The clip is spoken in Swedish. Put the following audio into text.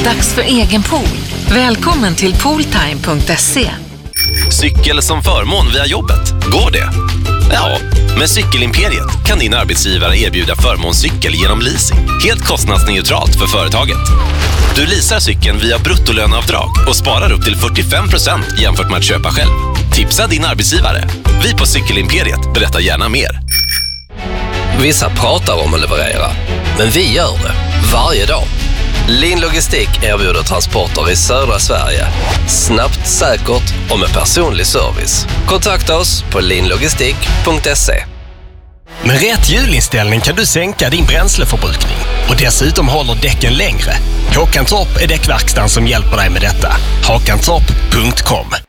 Dags för egen pool. Välkommen till pooltime.se. Cykel som förmån via jobbet. Går det? Ja, med Cykelimperiet kan din arbetsgivare erbjuda förmånscykel genom leasing. Helt kostnadsneutralt för företaget. Du leasar cykeln via bruttolöneavdrag och sparar upp till 45% jämfört med att köpa själv. Tipsa din arbetsgivare. Vi på Cykelimperiet berättar gärna mer. Vissa pratar om att leverera, men vi gör det varje dag. Lin Logistik erbjuder transporter i södra Sverige. Snabbt, säkert och med personlig service. Kontakta oss på linlogistik.se. Med rätt hjulinställning kan du sänka din bränsleförbrukning och dessutom håller däcken längre. Håkantorp är däckverkstan som hjälper dig med detta. Håkantorp.com